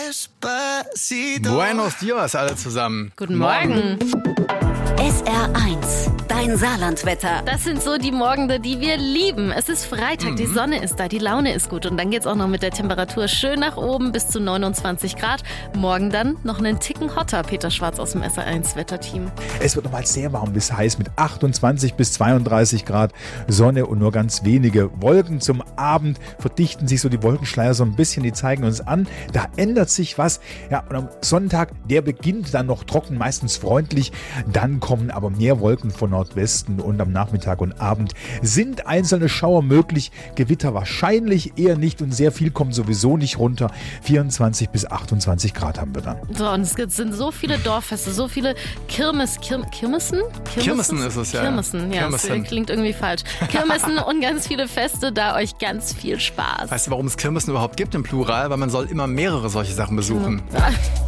Buenos dias alle zusammen. Guten Morgen. SR1, dein Saarlandwetter. Das sind so die Morgende, die wir lieben. Es ist Freitag, die Sonne ist da, die Laune ist gut. Und dann geht's auch noch mit der Temperatur schön nach oben bis zu 29 Grad. Morgen dann noch einen Ticken hotter. Peter Schwarz aus dem SR1 Wetterteam. Es wird nochmal sehr warm bis heiß mit 28 bis 32 Grad Sonne und nur ganz wenige Wolken. Zum Abend verdichten sich so die Wolkenschleier so ein bisschen, die zeigen uns an. Da ändert sich was. Ja, und am Sonntag, der beginnt dann noch trocken, meistens freundlich. Dann kommen aber mehr Wolken von Nordwesten und am Nachmittag und Abend sind einzelne Schauer möglich. Gewitter wahrscheinlich eher nicht und sehr viel kommt sowieso nicht runter. 24 bis 28 Grad haben wir dann. So, und es sind so viele Dorffeste, so viele Kirmessen? Kirmessen ist es, ja. Kirmessen, ja. Kirmessen. Das klingt irgendwie falsch. Kirmessen und ganz viele Feste, da euch ganz viel Spaß. Weißt du, warum es Kirmessen überhaupt gibt im Plural? Weil man soll immer mehrere solche Sachen besuchen. Ja.